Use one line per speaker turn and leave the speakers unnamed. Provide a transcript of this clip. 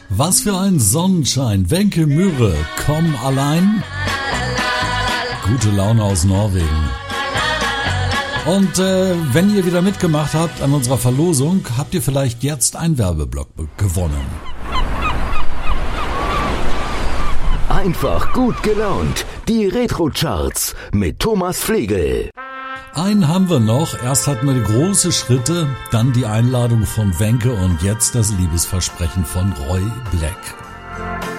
Was für ein Sonnenschein. Wenke Myhre, komm allein. Gute Laune aus Norwegen. Und wenn ihr wieder mitgemacht habt an unserer Verlosung, habt ihr vielleicht jetzt einen Werbeblock gewonnen.
Einfach gut gelaunt. Die Retro-Charts mit Thomas Flegel.
Einen haben wir noch. Erst hatten wir die große Schritte, dann die Einladung von Wenke und jetzt das Liebesversprechen von Roy Black.